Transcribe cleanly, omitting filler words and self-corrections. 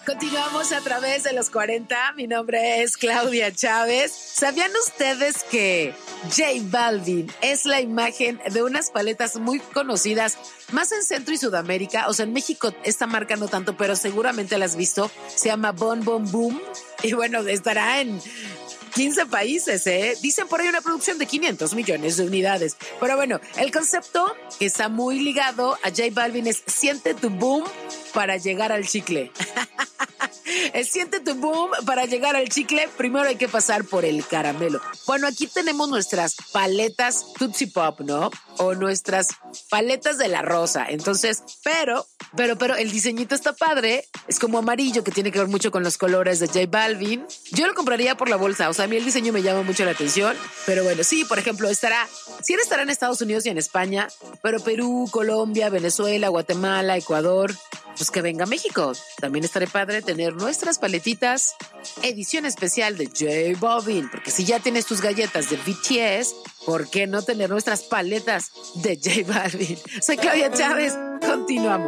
Continuamos a través de los 40. Mi nombre es Claudia Chávez. ¿Sabían ustedes que J Balvin es la imagen de unas paletas muy conocidas, más en Centro y Sudamérica? O sea, en México esta marca no tanto, pero seguramente la has visto. Se llama Bon Bon Boom. Y bueno, estará en 15 países, ¿eh? Dicen por ahí una producción de 500 millones de unidades. Pero bueno, el concepto que está muy ligado a J Balvin es siente tu boom para llegar al chicle. El siente tu boom para llegar al chicle, primero hay que pasar por el caramelo. Bueno, aquí tenemos nuestras paletas Tootsie Pop, ¿no? O nuestras paletas de la rosa. Entonces, pero el diseñito está padre. Es como amarillo, que tiene que ver mucho con los colores de J Balvin. Yo lo compraría por la bolsa. O sea, a mí el diseño me llama mucho la atención. Pero bueno, sí, por ejemplo, estará en Estados Unidos y en España, pero Perú, Colombia, Venezuela, Guatemala, Ecuador. Pues que venga a México. También estaré padre tener nuestras paletitas edición especial de J Balvin, porque si ya tienes tus galletas de BTS, ¿por qué no tener nuestras paletas de J Balvin? Soy Claudia Chávez, continuamos.